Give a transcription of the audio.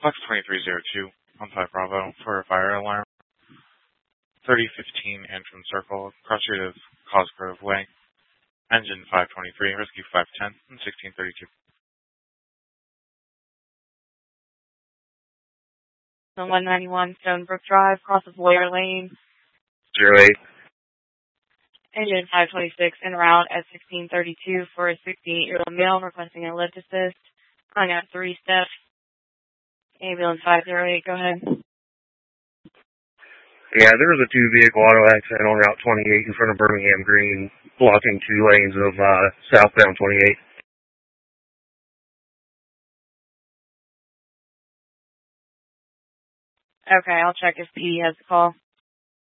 Flex 2302, 15 Bravo, for a fire alarm. 3015 Antrim Circle, cross street of Cosgrove Way. Engine 523, rescue 510, and 1632. The 191 Stonebrook Drive, cross of Lawyer Lane. 08. Engine 526 en route at 1632 for a 68-year-old male requesting a lift assist. Hung at 3 steps. Ambulance 508, go ahead. Yeah, there was a two-vehicle auto accident on Route 28 in front of Birmingham Green, blocking 2 lanes of southbound 28. Okay, I'll check if P has the call.